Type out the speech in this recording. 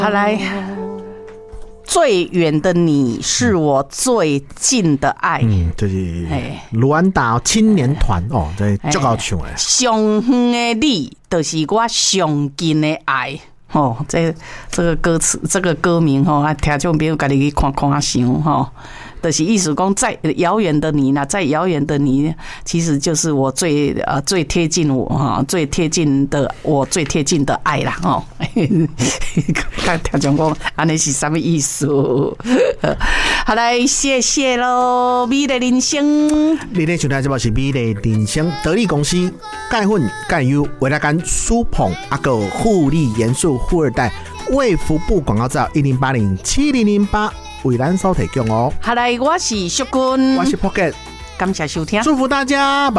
好来。最远的你是我最近的爱， 就是卢安达青年团哦，这足够唱的。 上远的你，就是我上近的爱。哦，这个歌词，这个歌名吼，啊，听众朋友家己去看看想吼。就是意思讲，在遥远的你呢，在遥远的你，其实就是我最贴近我哈，最贴近的我最贴近的爱啦哦。看听众讲，安尼是什么意思？好来，谢谢喽，美丽人生。 你咧收听节目是美丽人生得力公司钙粉钙优维拉甘舒捧阿个护理元素富二代卫福部广告照10807008。为咱所提供哦。 好来，我是淑君， 我是 Pocket， 感谢收听， 祝福大家。